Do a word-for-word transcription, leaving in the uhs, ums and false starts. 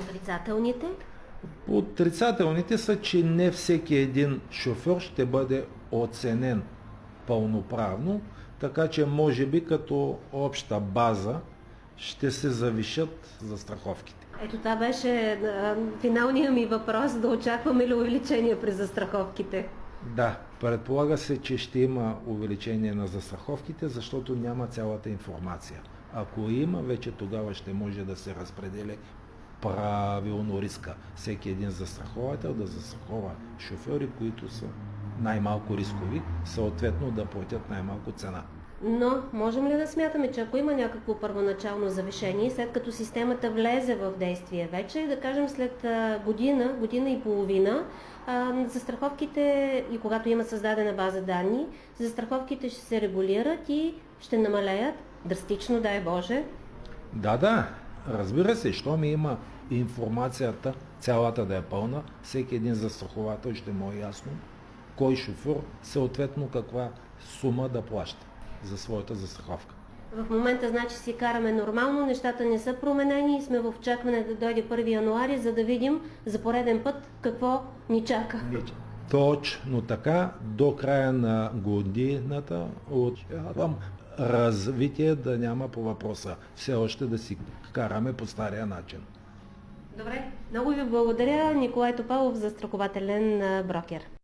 Отрицателните? Отрицателните са, че не всеки един шофьор ще бъде оценен пълноправно, така че може би като обща база ще се завишат застраховките. Ето това беше а, финалният ми въпрос, да очакваме ли увеличение при застраховките? Да, предполага се, че ще има увеличение на застраховките, защото няма цялата информация. Ако има, вече тогава ще може да се разпредели правилно риска. Всеки един застраховател да застрахова шофьори, които са най-малко рискови, съответно да платят най-малко цена. Но можем ли да смятаме, че ако има някакво първоначално завишение, след като системата влезе в действие вече, да кажем след година, година и половина, застраховките, и когато има създадена база данни, застраховките ще се регулират и ще намалеят драстично, дай Боже? Да, да, разбира се, щом има информацията, цялата да е пълна, всеки един застраховател ще му е ясно кой шофьор, съответно каква сума да плаща за своята застраховка. В момента, значи, си караме нормално, нещата не са променени и сме в очакване да дойде първи януари, за да видим за пореден път какво ни чака. Точно така, до края на годината очаквам развитие да няма по въпроса. Все още да си караме по стария начин. Добре, много ви благодаря. Николай Топалов, застрахователен брокер.